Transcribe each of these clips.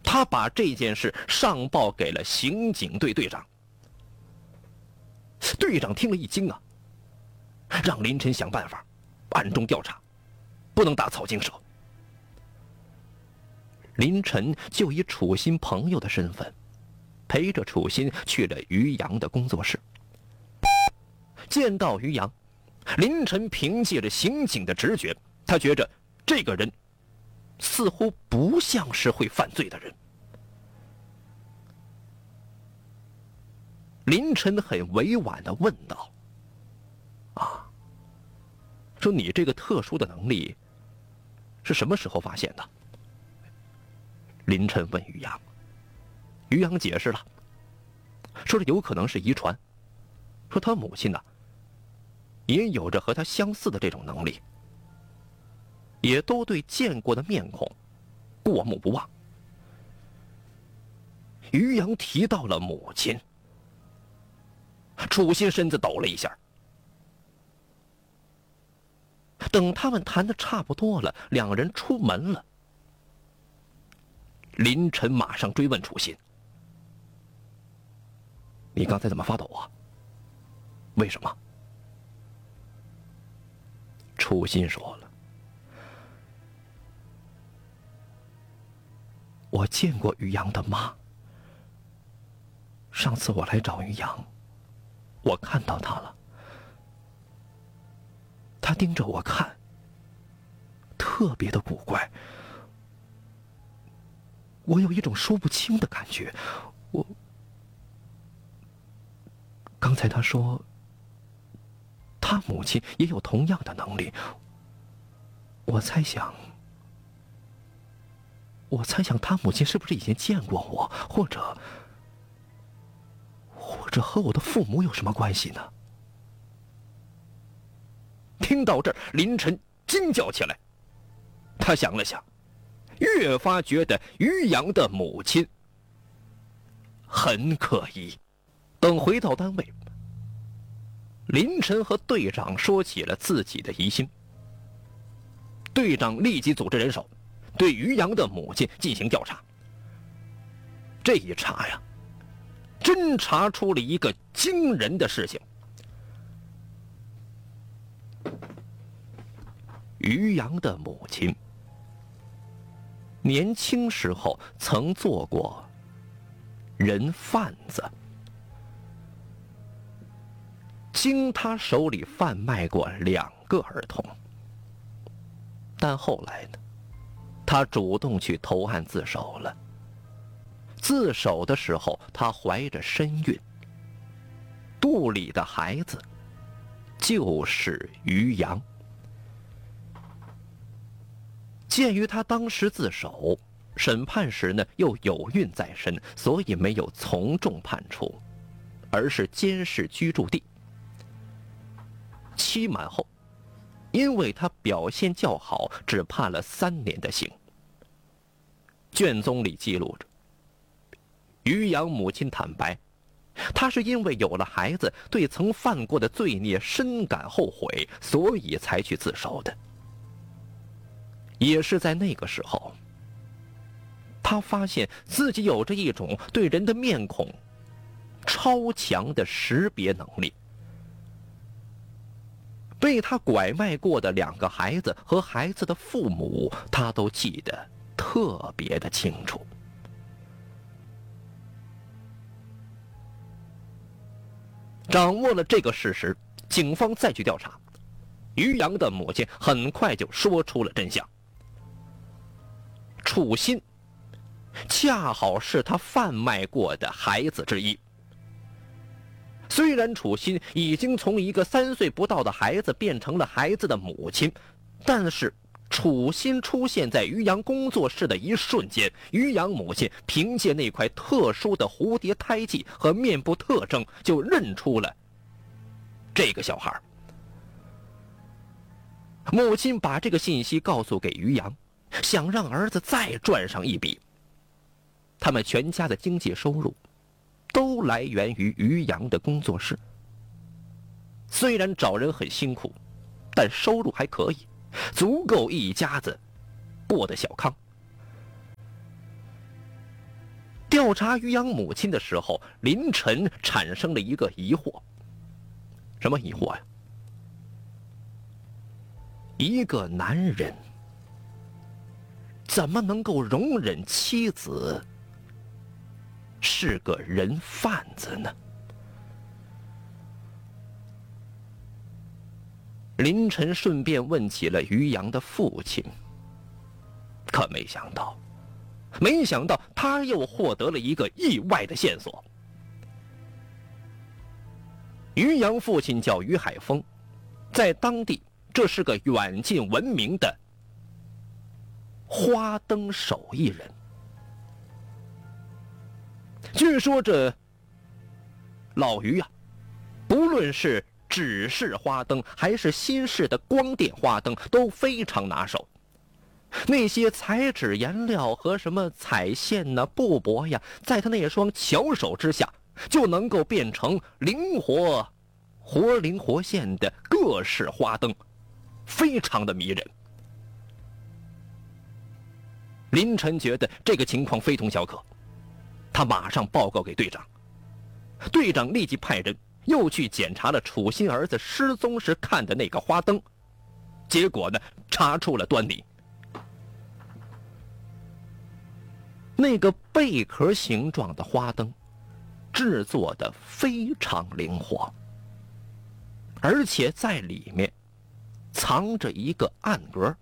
他把这件事上报给了刑警队队长。队长听了一惊啊，让林晨想办法暗中调查，不能打草惊蛇。林晨就以楚心朋友的身份，陪着楚心去了于洋的工作室。见到于洋，林晨凭借着刑警的直觉，他觉着这个人似乎不像是会犯罪的人。林晨很委婉地问道：“说你这个特殊的能力是什么时候发现的？”林晨问于洋，于洋解释了，说这有可能是遗传，说他母亲呢，也有着和他相似的这种能力，也都对见过的面孔过目不忘。于洋提到了母亲，楚心身子抖了一下。等他们谈得差不多了，两人出门了。林晨马上追问楚心：“你刚才怎么发抖啊？为什么？”楚心说了：“我见过于洋的妈。上次我来找于洋，我看到他了。他盯着我看，特别的古怪。我有一种说不清的感觉。刚才他说，他母亲也有同样的能力。我猜想他母亲是不是以前见过我，或者和我的父母有什么关系呢？”听到这儿，林晨惊叫起来。他想了想，越发觉得于洋的母亲很可疑。等回到单位，林晨和队长说起了自己的疑心。队长立即组织人手，对于洋的母亲进行调查。这一查呀，真查出了一个惊人的事情。于洋的母亲年轻时候曾做过人贩子，经他手里贩卖过2个儿童。但后来呢，他主动去投案自首了。自首的时候，他怀着身孕，肚里的孩子就是于洋。鉴于他当时自首，审判时呢又有孕在身，所以没有从重判处，而是监视居住地。期满后，因为他表现较好，只判了3年的刑。卷宗里记录着，于洋母亲坦白，他是因为有了孩子，对曾犯过的罪孽深感后悔，所以才去自首的。也是在那个时候，他发现自己有着一种对人的面孔超强的识别能力。被他拐卖过的2个孩子和孩子的父母，他都记得特别的清楚。掌握了这个事实，警方再去调查，于洋的母亲很快就说出了真相。楚心恰好是他贩卖过的孩子之一。虽然楚心已经从一个3岁不到的孩子变成了孩子的母亲，但是楚心出现在于洋工作室的一瞬间，于洋母亲凭借那块特殊的蝴蝶胎记和面部特征就认出了这个小孩。母亲把这个信息告诉给于洋，想让儿子再赚上一笔。他们全家的经济收入都来源于于洋的工作室。虽然找人很辛苦，但收入还可以，足够一家子过得小康。 调查于洋母亲的时候，林晨产生了一个疑惑。什么疑惑呀？一个男人怎么能够容忍妻子是个人贩子呢？林晨顺便问起了于洋的父亲，可没想到他又获得了一个意外的线索。于洋父亲叫于海峰，在当地这是个远近闻名的花灯手艺人。据说这老于不论是指式花灯还是新式的光电花灯都非常拿手。那些彩纸颜料和什么彩线布帛呀，在他那双巧手之下就能够变成活灵活现的各式花灯，非常的迷人。林晨觉得这个情况非同小可，他马上报告给队长。队长立即派人又去检查了楚新儿子失踪时看的那个花灯，结果查出了端倪。那个贝壳形状的花灯制作的非常灵活，而且在里面藏着一个暗格。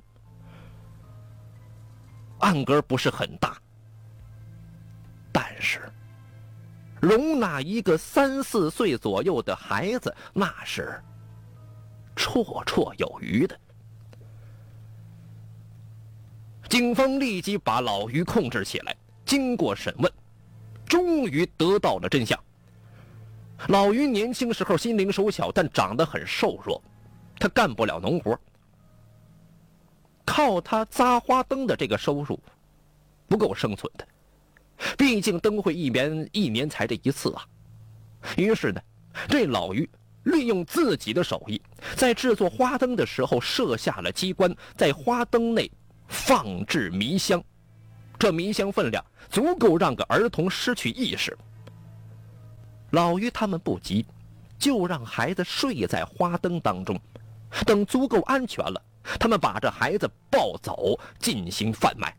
暗格不是很大，但是容纳一个3、4岁左右的孩子那是绰绰有余的。警方立即把老于控制起来，经过审问，终于得到了真相。老于年轻时候心灵手巧，但长得很瘦弱，他干不了农活，靠他扎花灯的这个收入不够生存的，毕竟灯会一年才这一次啊。于是这老于利用自己的手艺，在制作花灯的时候设下了机关，在花灯内放置迷香，这迷香分量足够让个儿童失去意识。老于他们不急，就让孩子睡在花灯当中，等足够安全了，他们把这孩子抱走进行贩卖。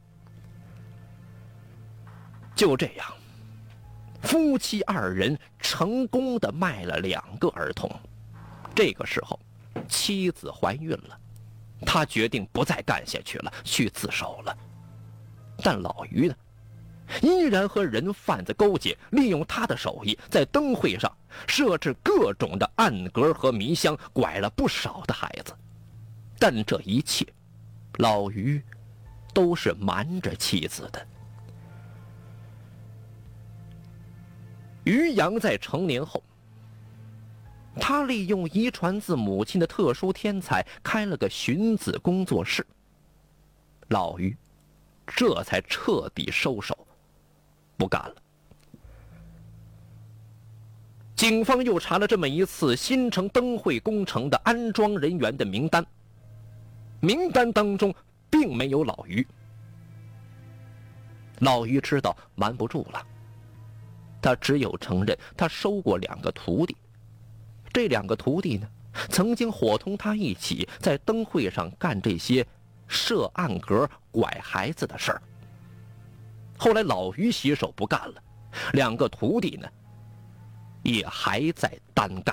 就这样，夫妻2人成功的卖了2个儿童。这个时候妻子怀孕了，他决定不再干下去了，去自首了。但老于依然和人贩子勾结，利用他的手艺在灯会上设置各种的暗格和迷香，拐了不少的孩子。但这一切老于都是瞒着妻子的。于洋在成年后，他利用遗传自母亲的特殊天才开了个寻子工作室。老于这才彻底收手，不干了。警方又查了这么一次新城灯会工程的安装人员的名单，名单当中并没有老于。老于知道瞒不住了，他只有承认他收过2个徒弟。这2个徒弟曾经伙同他一起在灯会上干这些设暗格拐孩子的事儿。后来老于洗手不干了，2个徒弟也还在单干。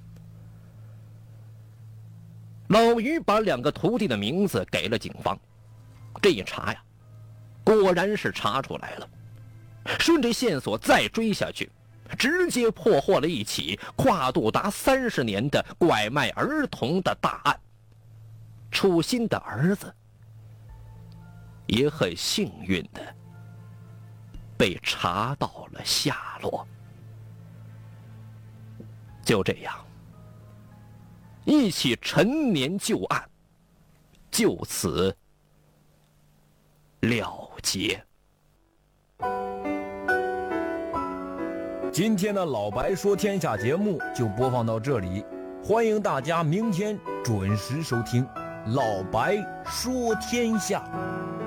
老于把2个徒弟的名字给了警方，这一查果然是查出来了。顺着线索再追下去，直接破获了一起跨度达30年的拐卖儿童的大案。楚新的儿子也很幸运的被查到了下落。就这样，一起陈年旧案就此了结。 今天的老白说天下节目就播放到这里，欢迎大家明天准时收听老白说天下。